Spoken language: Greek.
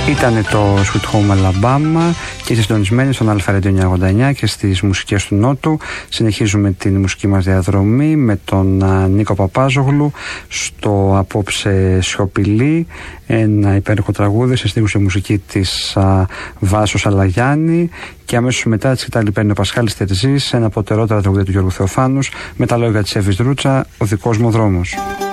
Ήτανε το Sweet Home Alabama και είστε συντονισμένοι στον Αλφα Radio 989 και στις μουσικές του Νότου. Συνεχίζουμε την μουσική μας διαδρομή με τον Νίκο Παπάζογλου στο απόψε Σιωπηλή, ένα υπέροχο τραγούδι σε στίχους και μουσική της Βάσος Αλαγιάννη, και αμέσως μετά τη σκητάλη παίρνει ο Πασχάλης Τερζής, ένα από τα τερότερα τραγούδια του Γιώργου Θεοφάνους με τα λόγια της Εύης Δρούτσα, «Ο δικός μου δρόμος».